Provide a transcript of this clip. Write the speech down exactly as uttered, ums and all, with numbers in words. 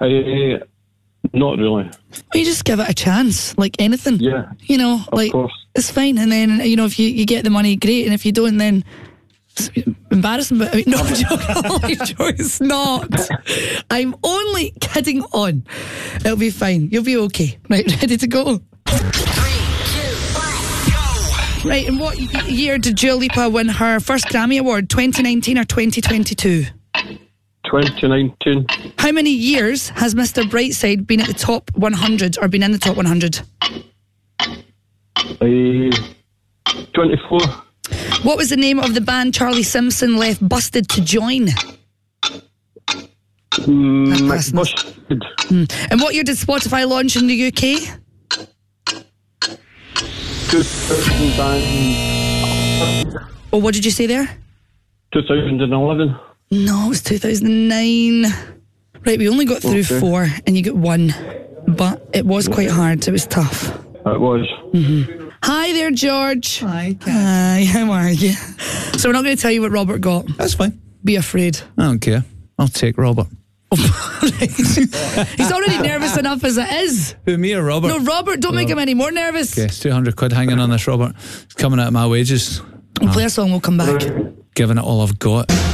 Uh, not really. Well, you just give it a chance, like anything. Yeah. You know, Of like course. it's fine. And then, you know, if you, you get the money, great. And if you don't, then it's embarrassing. But I mean, no, I'm joking. Joe, it's not. I'm only kidding on. It'll be fine. You'll be okay. Right, ready to go? Right, and what year did Dua Lipa win her first Grammy Award? twenty nineteen or twenty twenty-two? twenty nineteen. How many years has Mister Brightside been at the top one hundred or been in the top one hundred? Uh, twenty-four. What was the name of the band Charlie Simpson left Busted to join? Mm, That's McBusted. Mm. And what year did Spotify launch in the U K? two thousand Oh, what did you say there? twenty eleven. No, it was two thousand nine. Right, we only got through Okay. four and you got one. But it was quite hard. It was tough. It was. Mm-hmm. Hi there, George. Hi, Kat. Hi, how are you? So we're not going to tell you what Robert got. That's fine. Be afraid. I don't care. I'll take Robert. He's already nervous enough as it is. Who, me or Robert? No, Robert, don't make him any more nervous. Okay, it's two hundred quid hanging on this, Robert. It's coming out of my wages. We'll play a song, we'll come back. Giving it all I've got.